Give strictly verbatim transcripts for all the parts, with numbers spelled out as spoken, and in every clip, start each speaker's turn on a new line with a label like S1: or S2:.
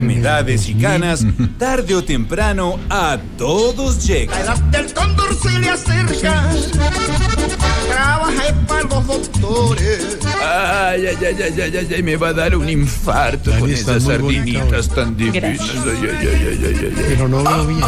S1: Enfermedades y canas, tarde o temprano, a todos llega.
S2: La edad del cóndor se le acerca. Trabaja para los doctores.
S1: Ay, ay, ay, ay, ay, ay, ay, me va a dar un infarto con esas sardinitas tan divinas. Ay, ay, ay, ay, ay, ay, ay.
S3: Pero no veo bien.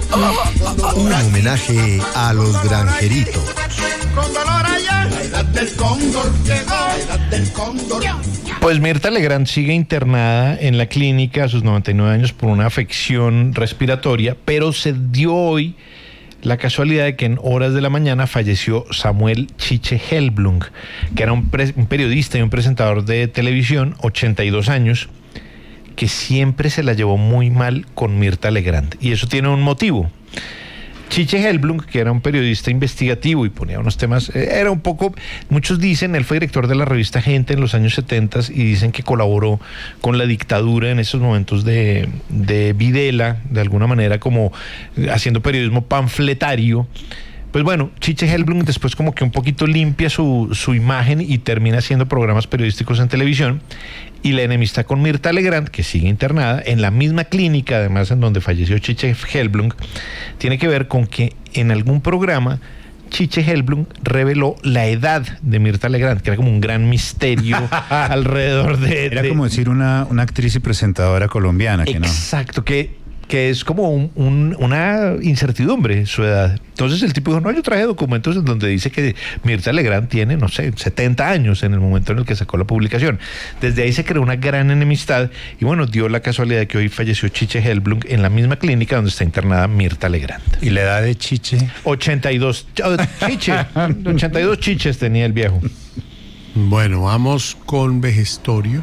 S4: Un homenaje a los granjeritos.
S2: Con dolor allá. La edad del cóndor llegó. La edad del cóndor.
S5: Pues Mirtha Legrand sigue internada en la clínica a sus noventa y nueve años por una afección respiratoria, pero se dio hoy la casualidad de que en horas de la mañana falleció Samuel Chiche Helblum, que era un, pre- un periodista y un presentador de televisión, ochenta y dos años, que siempre se la llevó muy mal con Mirtha Legrand. Y eso tiene un motivo. Chiche Helblum, que era un periodista investigativo y ponía unos temas, eh, era un poco, muchos dicen, él fue director de la revista Gente en los años setenta y dicen que colaboró con la dictadura en esos momentos de, de Videla, de alguna manera como haciendo periodismo panfletario. Pues bueno, Chiche Helblum después como que un poquito limpia su, su imagen y termina haciendo programas periodísticos en televisión, y la enemistad con Mirtha Legrand, que sigue internada en la misma clínica, además en donde falleció Chiche Helblum, tiene que ver con que en algún programa Chiche Helblum reveló la edad de Mirtha Legrand, que era como un gran misterio alrededor de...
S6: Era
S5: de,
S6: como decir una, una actriz y presentadora colombiana, que no.
S5: Exacto, que... que es como un, un, una incertidumbre su edad. Entonces el tipo dijo, no, yo traje documentos en donde dice que Mirtha Legrand tiene, no sé, setenta años en el momento en el que sacó la publicación. Desde ahí se creó una gran enemistad y bueno, dio la casualidad de que hoy falleció Chiche Helblum en la misma clínica donde está internada Mirtha Legrand.
S6: ¿Y la edad de Chiche?
S5: ochenta y dos, Chiche, ochenta y dos chiches tenía el viejo.
S3: Bueno, vamos con vejestorios.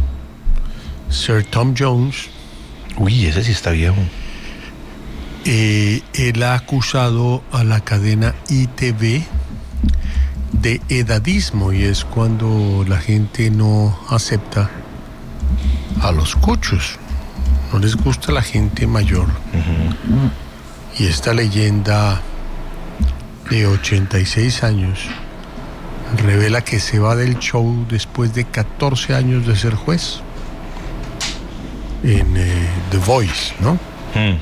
S3: Sir Tom Jones.
S5: Uy, ese sí está viejo.
S3: Eh, él ha acusado a la cadena I T V de edadismo, y es cuando la gente no acepta a los cuchos, no les gusta la gente mayor. Uh-huh. Y esta leyenda de ochenta y seis años revela que se va del show después de catorce años de ser juez en eh, The Voice, ¿no? Mm.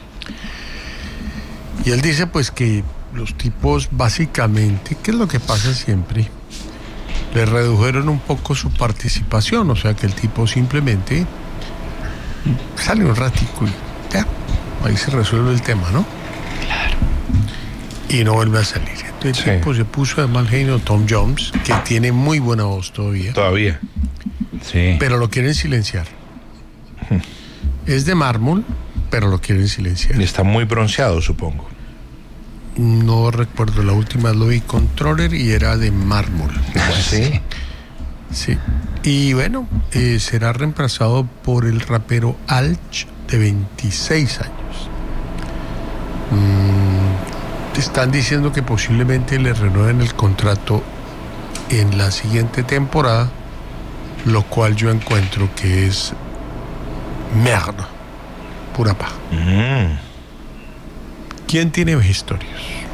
S3: Y él dice pues que los tipos básicamente, ¿qué es lo que pasa siempre? Le redujeron un poco su participación, o sea que el tipo simplemente sale un ratico y ya, ahí se resuelve el tema, ¿no?
S5: Claro.
S3: Y no vuelve a salir. Entonces sí. El tipo se puso de mal genio, Tom Jones, que tiene muy buena voz todavía.
S5: Todavía.
S6: Sí.
S3: Pero lo quieren silenciar. Hmm. Es de mármol, pero lo quieren silenciar.
S5: Y está muy bronceado, supongo.
S3: No recuerdo, la última lo vi con Troller y era de mármol.
S5: ¿Sí?
S3: Sí. Y bueno, eh, será reemplazado por el rapero Alch, de veintiséis años. Mm, están diciendo que posiblemente le renueven el contrato en la siguiente temporada, lo cual yo encuentro que es mierda, pura paja. Mm. ¿Quién tiene vejestorios?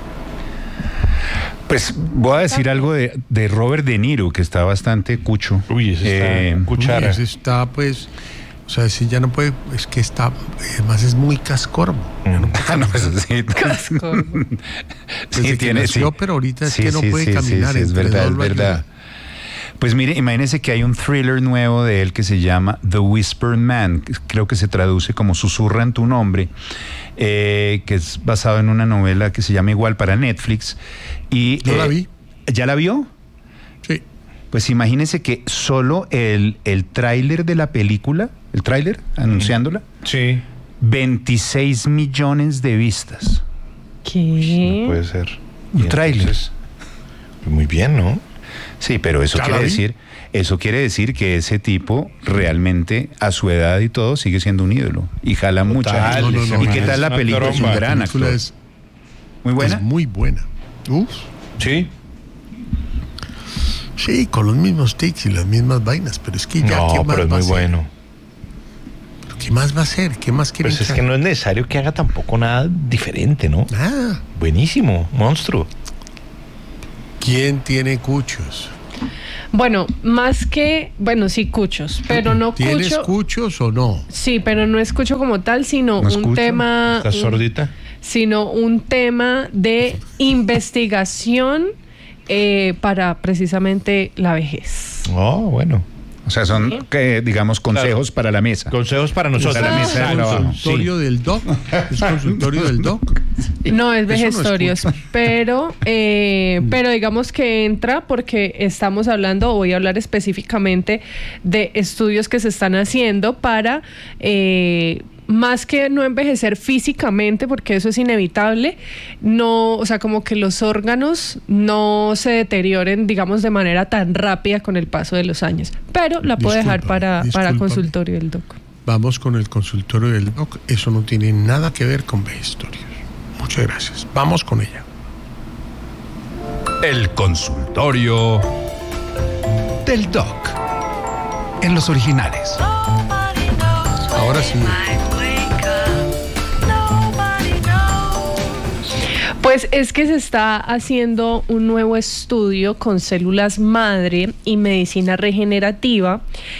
S6: Pues voy a decir algo de, de Robert De Niro, que está bastante cucho.
S5: Uy, ese
S6: eh,
S5: está cuchara.
S3: Uy, ese está pues, o sea, ese ya no puede, es que está, además es muy cascorbo.
S6: Mm. No ah, no, pues sí.
S3: Cascorbo.
S6: Sí, tiene,
S3: nació,
S6: sí.
S3: pero ahorita es
S6: sí,
S3: que no
S6: sí,
S3: puede
S6: sí,
S3: caminar.
S6: Sí, sí, es verdad, es verdad. Pues mire, imagínense que hay un thriller nuevo de él que se llama The Whispered Man, que creo que se traduce como Susurra en tu nombre, eh, que es basado en una novela que se llama igual para Netflix. Y,
S3: Yo
S6: eh,
S3: la vi.
S6: ¿Ya la vio?
S3: Sí.
S6: Pues imagínense que solo el, el tráiler de la película, el tráiler anunciándola,
S5: sí,
S6: veintiséis millones de vistas.
S5: ¿Qué? No puede ser.
S6: Un tráiler.
S5: Muy bien, ¿no?
S6: Sí, pero eso quiere decir, eso quiere decir que ese tipo realmente a su edad y todo sigue siendo un ídolo y jala
S5: Total,
S6: mucha.
S3: No, no, no,
S6: ¿Y
S3: no,
S6: qué tal la película? Es un gran actor.
S3: Es,
S6: muy buena.
S3: Es muy buena. Uf.
S5: Sí.
S3: Sí, con los mismos tics y las mismas vainas, pero es que ya
S5: no,
S3: ¿qué más
S5: pero es
S3: va
S5: muy
S3: a
S5: bueno.
S3: ¿Pero qué más va a hacer? ¿Qué más quiere?
S5: Pues es que no es necesario que haga tampoco nada diferente, ¿no?
S3: Nada.
S5: Buenísimo, monstruo.
S3: ¿Quién tiene cuchos?
S7: Bueno, más que, bueno, sí, cuchos, pero no cucho.
S3: ¿Tienes cuchos o no?
S7: Sí, pero no escucho como tal, sino
S6: ¿No
S7: un
S6: escucho?
S7: tema...
S5: ¿Estás
S7: un-
S5: sordita?
S7: Sino un tema de investigación eh, para precisamente la vejez.
S5: Oh, bueno.
S6: O sea, son,
S7: Sí.
S6: que, digamos, consejos para la mesa.
S5: Consejos para nosotros.
S6: Para la mesa de
S3: ¿Es
S6: trabajo.
S3: consultorio del doc? ¿Es consultorio del doc?
S7: No, es
S3: Eso no
S7: vejestorios,
S3: escucho.
S7: pero, eh, pero digamos que entra porque estamos hablando, o voy a hablar específicamente de estudios que se están haciendo para, eh, más que no envejecer físicamente, porque eso es inevitable, no, o sea, como que los órganos no se deterioren, digamos, de manera tan rápida con el paso de los años. Pero la puedo dejar
S3: Discúlpame,
S7: para, para
S3: discúlpame.
S7: consultorio del doc.
S3: Vamos con el consultorio del doc. Eso no tiene nada que ver con vejestorios. Muchas gracias. Vamos con ella.
S1: El consultorio del doc. En los originales.
S3: Ahora sí.
S7: Pues es que se está haciendo un nuevo estudio con células madre y medicina regenerativa.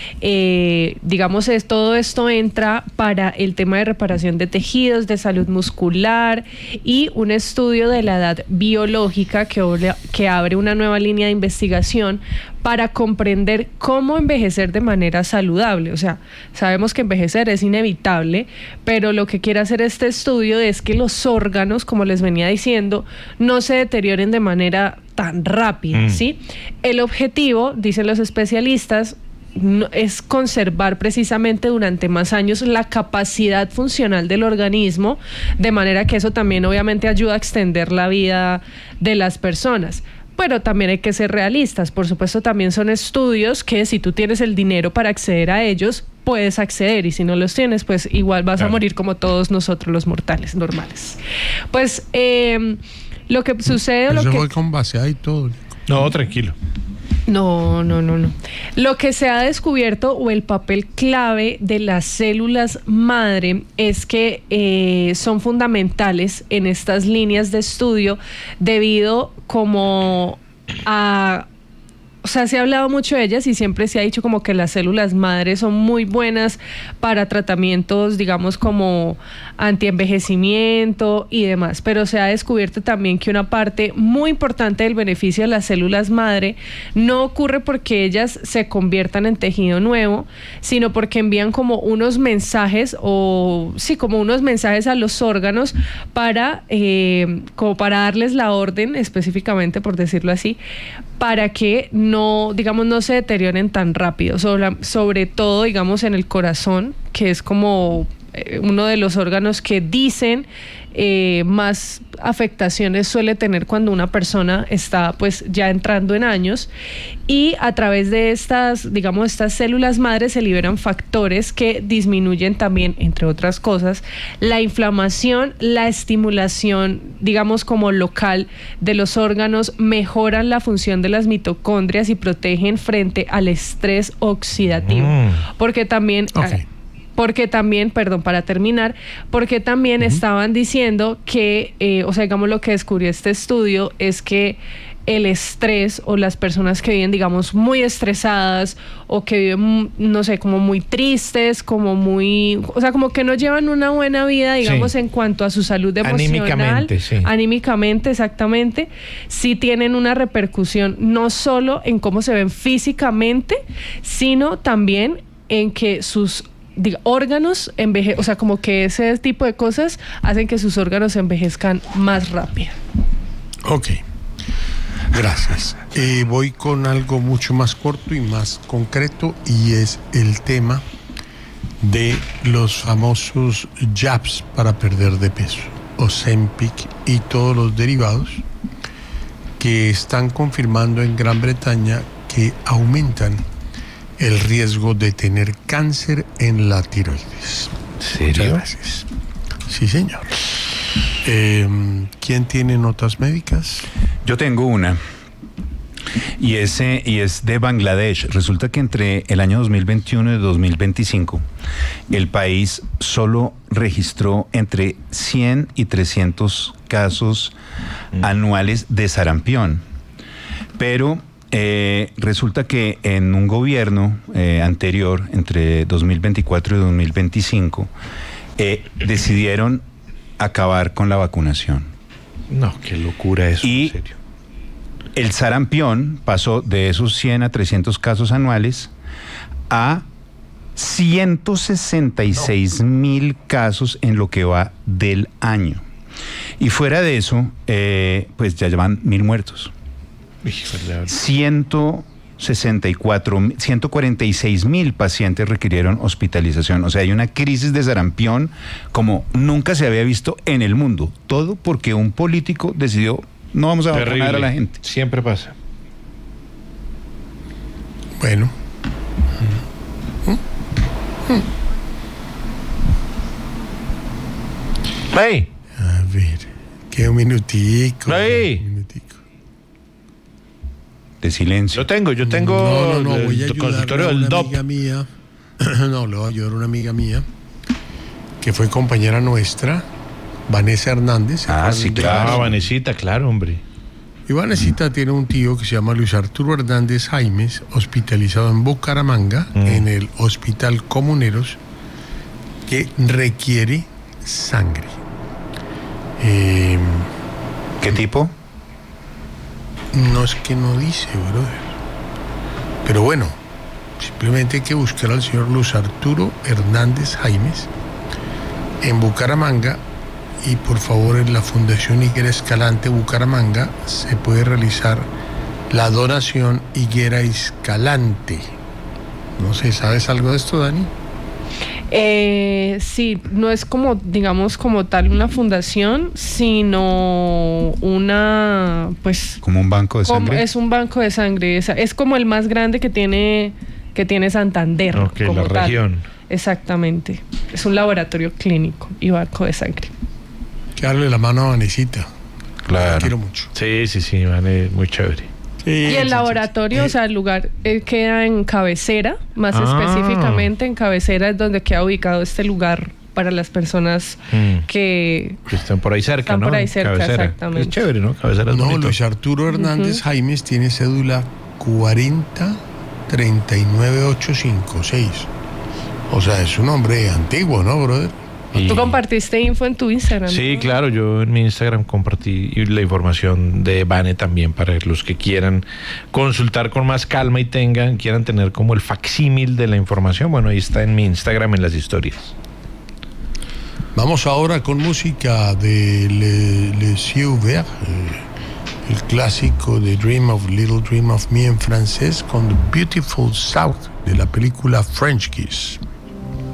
S7: Eh, digamos, es, todo esto entra para el tema de reparación de tejidos, de salud muscular y un estudio de la edad biológica que, obra- que abre una nueva línea de investigación para comprender cómo envejecer de manera saludable. O sea, sabemos que envejecer es inevitable, pero lo que quiere hacer este estudio es que los órganos, como les venía diciendo, no se deterioren de manera tan rápida,
S5: Mm.
S7: ¿sí? El objetivo, dicen los especialistas, no- es conservar precisamente durante más años la capacidad funcional del organismo, de manera que eso también obviamente ayuda a extender la vida de las personas. Pero también hay que ser realistas. Por supuesto, también son estudios que si tú tienes el dinero para acceder a ellos, puedes acceder, y si no los tienes, pues igual vas
S5: Claro.
S7: a morir como todos nosotros los mortales normales. Pues eh, lo que sucede... o lo
S3: Eso
S7: que...
S3: fue con base y todo.
S5: No, tranquilo.
S7: No, no, no, no. Lo que se ha descubierto, o el papel clave de las células madre, es que eh, son fundamentales en estas líneas de estudio debido como a... O sea, se ha hablado mucho de ellas y siempre se ha dicho como que las células madre son muy buenas para tratamientos, digamos, como antienvejecimiento y demás, pero se ha descubierto también que una parte muy importante del beneficio de las células madre no ocurre porque ellas se conviertan en tejido nuevo, sino porque envían como unos mensajes, o sí, como unos mensajes a los órganos para, eh, como para darles la orden, específicamente, por decirlo así, para que no, digamos, no se deterioren tan rápido, sobre, sobre todo, digamos, en el corazón, que es como eh, uno de los órganos que dicen eh, más afectaciones suele tener cuando una persona está pues ya entrando en años, y a través de estas, digamos, estas células madres se liberan factores que disminuyen también, entre otras cosas, la inflamación, la estimulación, digamos, como local de los órganos, mejoran la función de las mitocondrias y protegen frente al estrés oxidativo,
S5: Mm.
S7: porque también...
S3: Ok.
S7: Porque también, perdón, para terminar, porque también uh-huh. estaban diciendo que, eh, o sea, digamos, lo que descubrió este estudio es que el estrés, o las personas que viven, digamos, muy estresadas, o que viven, no sé, como muy tristes, como muy, o sea, como que no llevan una buena vida, digamos, sí. en cuanto a su salud emocional.
S5: Anímicamente, sí.
S7: Anímicamente, exactamente. Sí tienen una repercusión no solo en cómo se ven físicamente, sino también en que sus diga, órganos envejecen, o sea, como que ese tipo de cosas hacen que sus órganos envejezcan más rápido.
S3: Ok, gracias. Eh, voy con algo mucho más corto y más concreto, y es el tema de los famosos jabs para perder de peso, Ozempic y todos los derivados, que están confirmando en Gran Bretaña que aumentan el riesgo de tener cáncer en la tiroides.
S5: ¿Serio?
S3: Muchas gracias. Sí, señor. Eh, ¿Quién tiene notas médicas?
S6: Yo tengo una. Y, ese, y es de Bangladesh. Resulta que entre el año dos mil veintiuno y dos mil veinticinco, el país solo registró entre cien y trescientos casos mm. anuales de sarampión. Pero eh, resulta que en un gobierno eh, anterior, entre dos mil veinticuatro y dos mil veinticinco, eh, decidieron acabar con la vacunación.
S5: No, qué locura eso,
S6: y
S5: en serio.
S6: El sarampión pasó de esos cien a trescientos casos anuales a ciento sesenta y seis mil casos en lo que va del año. Y fuera de eso, eh, pues ya llevan mil muertos. ciento sesenta y cuatro, ciento cuarenta y seis mil pacientes requirieron hospitalización. O sea, hay una crisis de sarampión como nunca se había visto en el mundo. Todo porque un político decidió no vamos a
S5: Terrible.
S6: vacunar a la gente.
S5: Siempre pasa.
S3: Bueno.
S5: ¡Hey!
S3: A ver, queda un minutico.
S5: ¡Hey!
S3: Un minutico.
S6: De silencio.
S5: Yo tengo, yo tengo
S3: No, no, no,
S5: el
S3: voy a ayudar
S5: consultorio
S3: a
S5: del
S3: una
S5: D O P.
S3: amiga mía. No, le voy a ayudar a una amiga mía que fue compañera nuestra, Vanessa Hernández. ¿se
S6: Ah,
S3: acuerdan
S6: sí,
S3: de
S6: claro.
S5: Ah, Vanesita, claro, hombre.
S3: Y Vanesita tiene un tío que se llama Luis Arturo Hernández Jaimes, hospitalizado en Bucaramanga,
S5: Mm.
S3: en el Hospital Comuneros, que requiere sangre. Eh,
S6: ¿Qué tipo?
S3: no es que no dice, brother. Pero bueno, simplemente hay que buscar al señor Luis Arturo Hernández Jaimes en Bucaramanga. Y por favor, en la Fundación Higuera Escalante Bucaramanga se puede realizar la donación Higuera Escalante. No sé, ¿sabes algo de esto, Dani?
S7: Eh, sí, no es como, digamos, como tal una fundación, sino una, pues...
S6: Como un banco de
S7: como-
S6: sangre.
S7: es un banco de sangre. Es, es como el más grande que tiene, que tiene Santander.
S5: Ok,
S7: como
S5: la
S7: tal.
S5: región.
S7: Exactamente. Es un laboratorio clínico y banco de sangre.
S3: Que darle la mano a Vanesita. La
S6: Claro.
S3: quiero mucho.
S5: Sí, sí, sí, vale, muy chévere.
S7: Y el laboratorio, o sea, el lugar eh, queda en Cabecera, más
S5: Ah.
S7: específicamente en Cabecera es donde queda ubicado este lugar para las personas
S5: Mm.
S7: que...
S5: Que están por ahí cerca,
S7: Están
S5: ¿no?
S7: por ahí cerca,
S5: Cabecera.
S7: exactamente.
S5: Es chévere, ¿no? Cabecera es
S3: No,
S5: bonito.
S3: Luis Arturo Hernández Jaimes tiene cédula cuarenta treinta y nueve ochocientos cincuenta y seis. O sea, es un hombre antiguo, ¿no, brother?
S5: Y-
S7: Tú compartiste info en tu Instagram.
S5: Sí,
S7: ¿no?
S5: claro, yo en mi Instagram compartí la información de Vane también para los que quieran consultar con más calma y tengan, quieran tener como el facsímil de la información. Bueno, ahí está en mi Instagram en las historias.
S3: Vamos ahora con música de Le, Le Cieux Vert, eh, el clásico de Dream of Little Dream of Me en francés, con The Beautiful South de la película French Kiss.